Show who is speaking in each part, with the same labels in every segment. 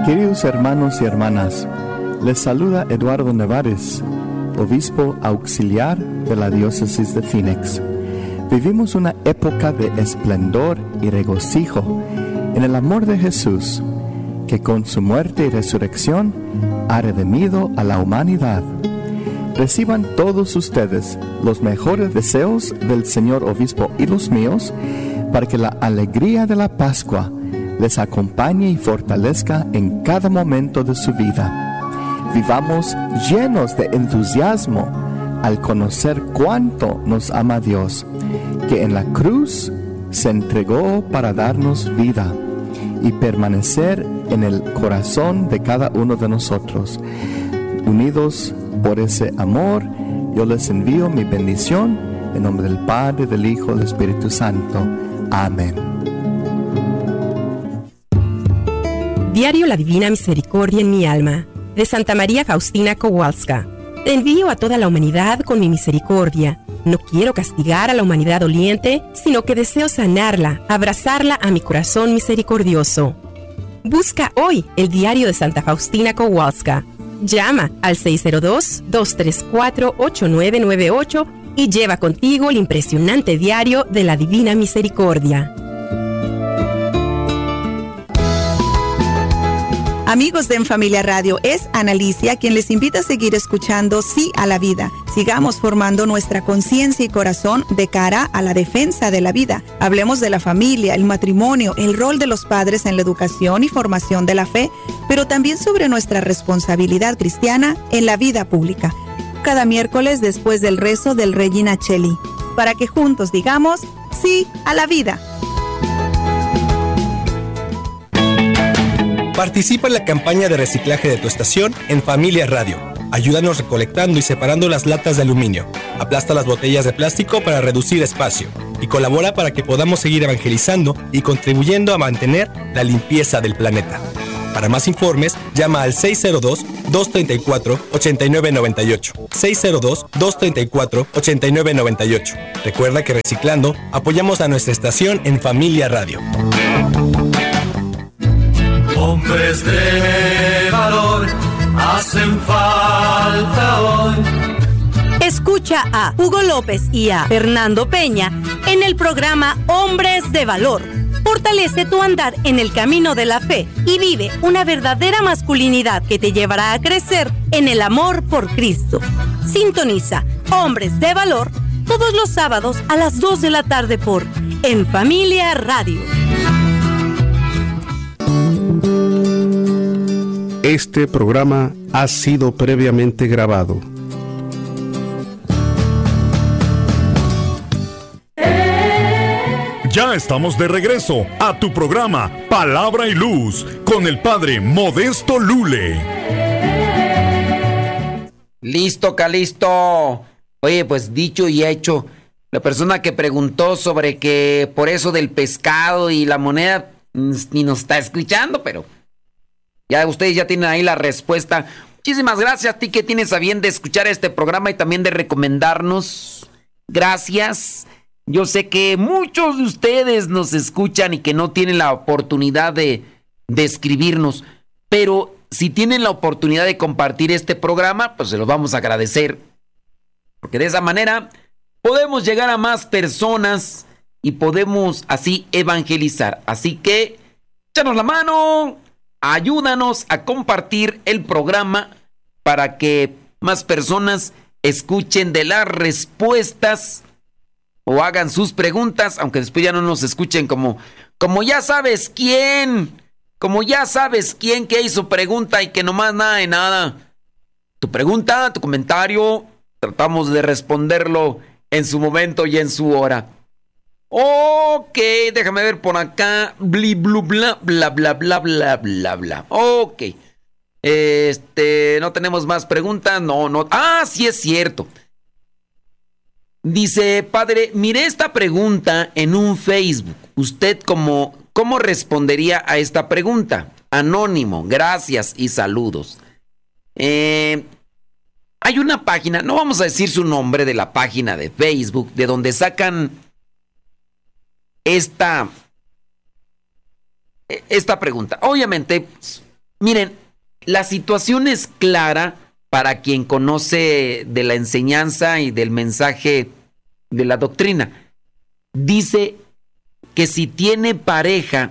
Speaker 1: Queridos hermanos y hermanas, les saluda Eduardo Nevares, obispo auxiliar de la diócesis de Phoenix. Vivimos una época de esplendor y regocijo en el amor de Jesús, que con su muerte y resurrección ha redimido a la humanidad. Reciban todos ustedes los mejores deseos del señor obispo y los míos, para que la alegría de la Pascua les acompañe y fortalezca en cada momento de su vida. Vivamos llenos de entusiasmo al conocer cuánto nos ama Dios, que en la cruz se entregó para darnos vida y permanecer en el corazón de cada uno de nosotros. Unidos por ese amor, yo les envío mi bendición en nombre del Padre, del Hijo y del Espíritu Santo. Amén.
Speaker 2: Diario La Divina Misericordia en mi alma, de Santa María Faustina Kowalska. Te envío a toda la humanidad con mi misericordia. No quiero castigar a la humanidad doliente, sino que deseo sanarla, abrazarla a mi corazón misericordioso. Busca hoy el diario de Santa Faustina Kowalska. Llama al 602-234-8998 y lleva contigo el impresionante diario de la Divina Misericordia.
Speaker 3: Amigos de En Familia Radio, es Analicia quien les invita a seguir escuchando Sí a la Vida. Sigamos formando nuestra conciencia y corazón de cara a la defensa de la vida. Hablemos de la familia, el matrimonio, el rol de los padres en la educación y formación de la fe, pero también sobre nuestra responsabilidad cristiana en la vida pública. Cada miércoles después del rezo del Regina Coeli, para que juntos digamos Sí a la Vida.
Speaker 4: Participa en la campaña de reciclaje de tu estación en Familia Radio. Ayúdanos recolectando y separando las latas de aluminio. Aplasta las botellas de plástico para reducir espacio. Y colabora para que podamos seguir evangelizando y contribuyendo a mantener la limpieza del planeta. Para más informes, llama al 602-234-8998. 602-234-8998. Recuerda que reciclando apoyamos a nuestra estación en Familia Radio.
Speaker 5: Hombres de valor hacen falta hoy.
Speaker 6: Escucha a Hugo López y a Fernando Peña en el programa Hombres de Valor. Fortalece tu andar en el camino de la fe y vive una verdadera masculinidad que te llevará a crecer en el amor por Cristo. Sintoniza Hombres de Valor todos los sábados a las 2 de la tarde por En Familia Radio.
Speaker 7: Este programa ha sido previamente grabado.
Speaker 8: Ya estamos de regreso a tu programa Palabra y Luz con el Padre Modesto Lule.
Speaker 9: Listo, Calisto. Oye, pues dicho y hecho, la persona que preguntó sobre que por eso del pescado y la moneda ni nos está escuchando, pero ya ustedes ya tienen ahí la respuesta. Muchísimas gracias a ti que tienes a bien de escuchar este programa y también de recomendarnos. Gracias. Yo sé que muchos de ustedes nos escuchan y que no tienen la oportunidad de escribirnos, pero si tienen la oportunidad de compartir este programa, pues se los vamos a agradecer, porque de esa manera podemos llegar a más personas y podemos así evangelizar. Así que échanos la mano, ayúdanos a compartir el programa para que más personas escuchen de las respuestas o hagan sus preguntas, aunque después ya no nos escuchen como ya sabes quién, que hizo pregunta y que nomás nada de nada. Tu pregunta, tu comentario, tratamos de responderlo en su momento y en su hora. Ok, déjame ver por acá. Bli, blu, bla, bla, bla, bla, bla, bla, bla. Ok. No tenemos más preguntas. No. Ah, sí es cierto. Dice, padre, miré esta pregunta en un Facebook. ¿Usted cómo respondería a esta pregunta? Anónimo, gracias y saludos. Hay una página, no vamos a decir su nombre de la página de Facebook, de donde sacan esta pregunta. Obviamente, Miren, la situación es clara para quien conoce de la enseñanza y del mensaje de la doctrina. Dice que si tiene pareja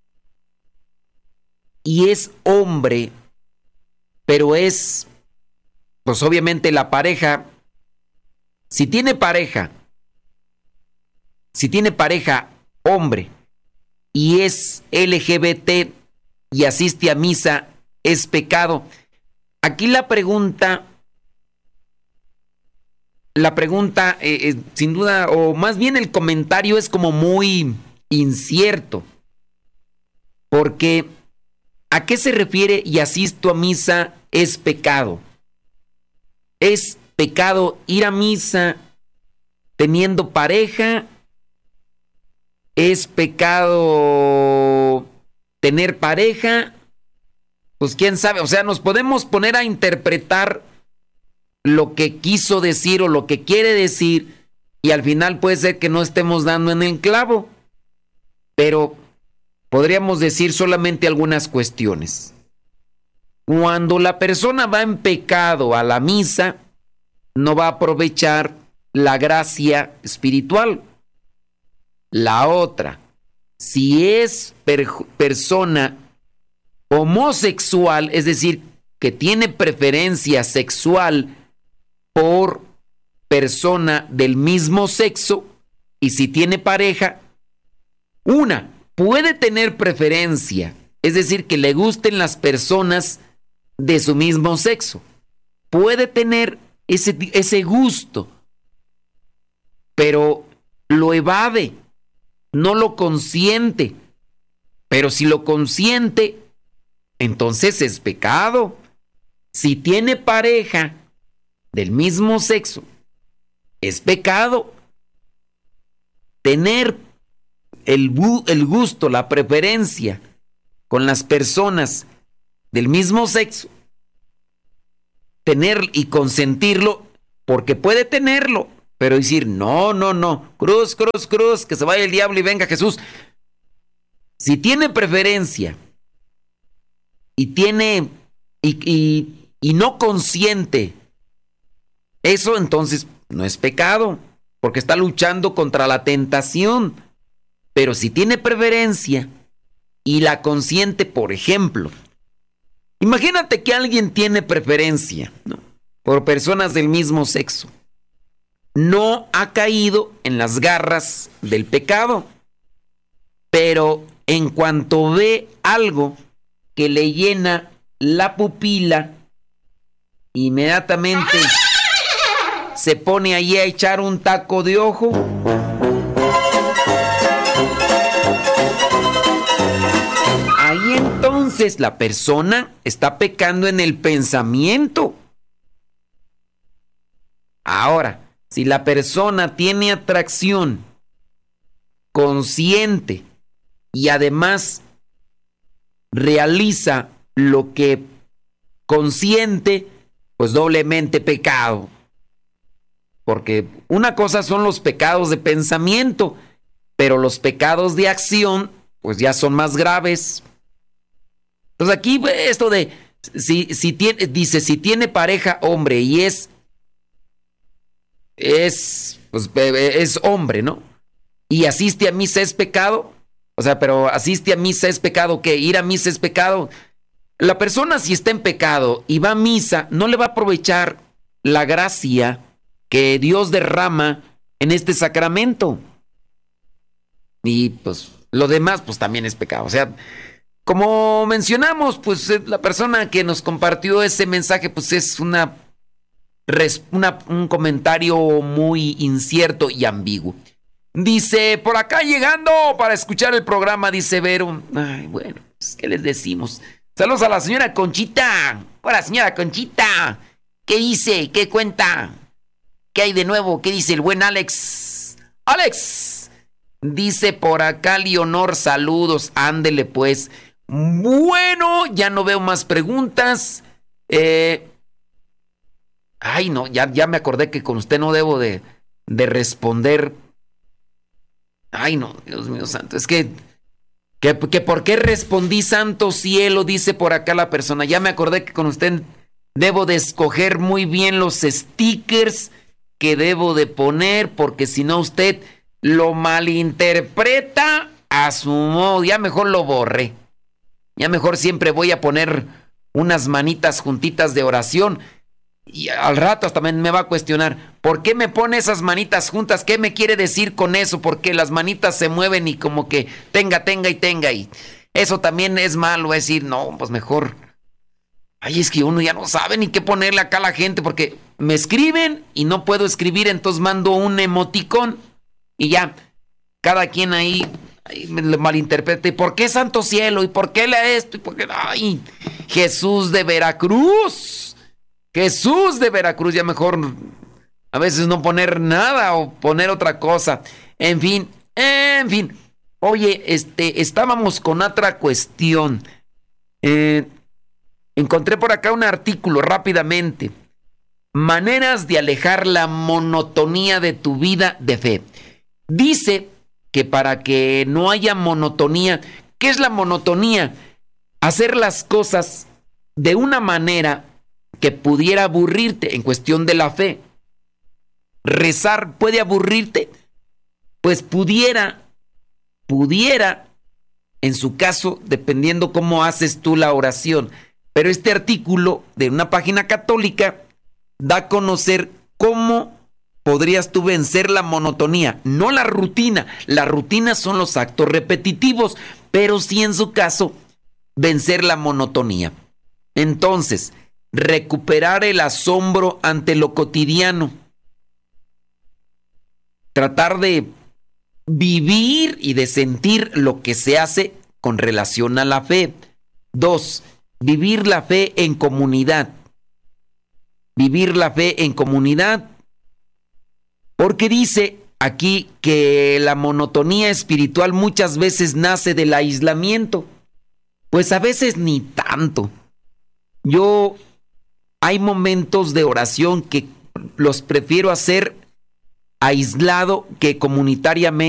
Speaker 9: y es hombre, pero es, pues obviamente la pareja, si tiene pareja hombre y es LGBT y asiste a misa, es pecado. Aquí la pregunta, sin duda, o más bien el comentario es como muy incierto, porque ¿a qué se refiere y asisto a misa es pecado? ¿Es pecado ir a misa teniendo pareja? ¿Es pecado tener pareja? Pues quién sabe, o sea, nos podemos poner a interpretar lo que quiso decir o lo que quiere decir y al final puede ser que no estemos dando en el clavo, pero podríamos decir solamente algunas cuestiones. Cuando la persona va en pecado a la misa, no va a aprovechar la gracia espiritual. La otra, si es persona homosexual, es decir, que tiene preferencia sexual por persona del mismo sexo, y si tiene pareja, puede tener preferencia, es decir, que le gusten las personas de su mismo sexo. Puede tener ese gusto, pero lo evade, no lo consiente. Pero si lo consiente, entonces es pecado. Si tiene pareja del mismo sexo, es pecado. Tener el gusto, la preferencia con las personas del mismo sexo, tener y consentirlo, porque puede tenerlo, pero decir, no, cruz, que se vaya el diablo y venga Jesús. Si tiene preferencia y tiene y no consiente eso, entonces no es pecado, porque está luchando contra la tentación. Pero si tiene preferencia y la consiente, por ejemplo, imagínate que alguien tiene preferencia, ¿no?, por personas del mismo sexo. No ha caído en las garras del pecado, pero en cuanto ve algo que le llena la pupila, inmediatamente se pone ahí a echar un taco de ojo. Ahí entonces la persona está pecando en el pensamiento. Ahora, si la persona tiene atracción consciente y además realiza lo que consiente, pues doblemente pecado. Porque una cosa son los pecados de pensamiento, pero los pecados de acción, pues ya son más graves. Entonces aquí esto de, si tiene pareja hombre y es hombre, ¿no? Y asiste a misa es pecado. O sea, pero asiste a misa es pecado, ¿qué? Ir a misa es pecado. La persona, si está en pecado y va a misa, no le va a aprovechar la gracia que Dios derrama en este sacramento. Y pues lo demás pues también es pecado. O sea, como mencionamos, pues la persona que nos compartió ese mensaje pues es un comentario muy incierto y ambiguo. Dice, por acá llegando para escuchar el programa, dice Vero. Ay, bueno, pues, ¿qué les decimos? Saludos a la señora Conchita. Hola, señora Conchita. ¿Qué dice? ¿Qué cuenta? ¿Qué hay de nuevo? ¿Qué dice el buen Alex? ¡Alex! Dice por acá Leonor, saludos. Ándele pues. Bueno, ya no veo más preguntas. Ay, no, ya me acordé que con usted no debo de responder. Ay, no, Dios mío santo. Es que Que por qué respondí santo cielo, dice por acá la persona. Ya me acordé que con usted debo de escoger muy bien los stickers que debo de poner, porque si no usted lo malinterpreta a su modo. Ya mejor lo borré. Ya mejor siempre voy a poner unas manitas juntitas de oración. Y al rato hasta me va a cuestionar, ¿por qué me pone esas manitas juntas? ¿Qué me quiere decir con eso? Porque las manitas se mueven y como que tenga. Y eso también es malo, es decir, no, pues mejor. Ay, es que uno ya no sabe ni qué ponerle acá a la gente, porque me escriben y no puedo escribir, entonces mando un emoticón y ya, cada quien ahí me malinterpreta. ¿Y por qué santo cielo? ¿Y por qué esto? ¿Y por qué? Ay, Jesús de Veracruz. Jesús de Veracruz, ya mejor a veces no poner nada o poner otra cosa. En fin. Oye, estábamos con otra cuestión. Encontré por acá un artículo rápidamente. Maneras de alejar la monotonía de tu vida de fe. Dice que para que no haya monotonía, ¿qué es la monotonía? Hacer las cosas de una manera que pudiera aburrirte en cuestión de la fe. Rezar puede aburrirte, pues pudiera, en su caso, dependiendo cómo haces tú la oración. Pero este artículo de una página católica da a conocer cómo podrías tú vencer la monotonía, no la rutina. La rutina son los actos repetitivos, pero sí en su caso vencer la monotonía. Entonces, recuperar el asombro ante lo cotidiano. Tratar de vivir y de sentir lo que se hace con relación a la fe. 2. Vivir la fe en comunidad. Vivir la fe en comunidad. Porque dice aquí que la monotonía espiritual muchas veces nace del aislamiento. Pues a veces ni tanto. Hay momentos de oración que los prefiero hacer aislado que comunitariamente.